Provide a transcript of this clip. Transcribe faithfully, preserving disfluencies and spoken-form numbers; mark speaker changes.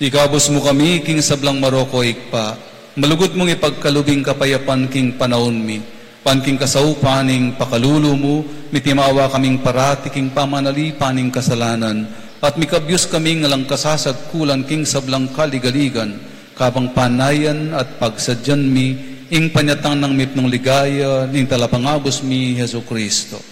Speaker 1: Ikabos mo kami, king sablang maroko ikpa, malugod mong ipagkalubing kapayapan king panahon mi, panking kasaupaning pakalulu mo, mitimawa kaming parati king pamanali paning kasalanan, at mikabyos kaming alang kasasag kulan king sablang kaligaligan, kabang panayan at pagsadyan mi, ing panyatang ng mipnong ligaya, ning talapangabos mi, Heso Kristo.